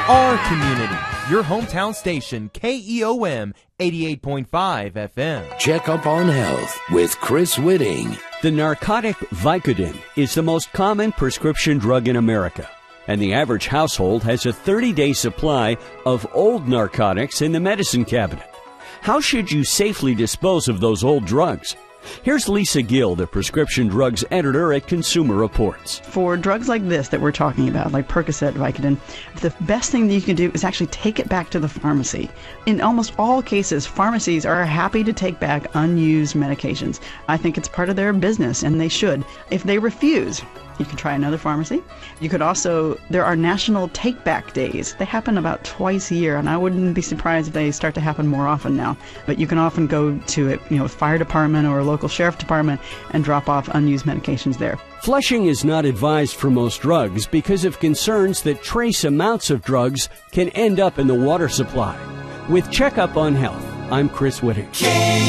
our community. Your hometown station, KEOM 88.5 FM. Check up on health with Chris Whitting. The narcotic Vicodin is the most common prescription drug in America, and the average household has a 30-day supply of old narcotics in the medicine cabinet. How should you safely dispose of those old drugs? Here's Lisa Gill, the prescription drugs editor at Consumer Reports. For drugs like this that we're talking about, like Percocet, Vicodin, the best thing that you can do is actually take it back to the pharmacy. In almost all cases, pharmacies are happy to take back unused medications. I think it's part of their business, and they should. If they refuse, you can try another pharmacy. You could also, there are national take-back days. They happen about twice a year, and I wouldn't be surprised if they start to happen more often now. But you can often go to a fire department or a local sheriff department and drop off unused medications there. Flushing is not advised for most drugs because of concerns that trace amounts of drugs can end up in the water supply. With Checkup on Health, I'm Chris Whitting.